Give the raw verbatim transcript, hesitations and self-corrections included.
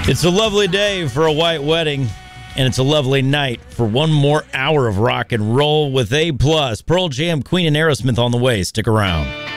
It's a lovely day for a white wedding, and it's a lovely night for one more hour of rock and roll with A+. Pearl Jam, Queen, and Aerosmith on the way. Stick around.